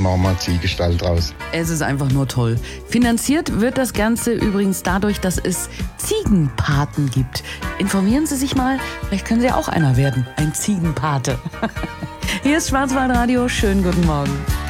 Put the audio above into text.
machen wir einen Ziegenstall draus. Es ist einfach nur toll. Finanziert wird das Ganze übrigens dadurch, dass es Ziegenpaten gibt. Informieren Sie sich mal, vielleicht können Sie auch einer werden, ein Ziegenpate. Hier ist Schwarzwaldradio, schönen guten Morgen.